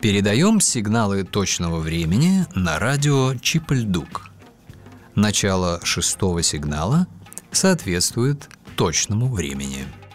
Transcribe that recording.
Передаем сигналы точного времени на радио Чип-Ль-Дук. Начало 6-го сигнала соответствует точному времени.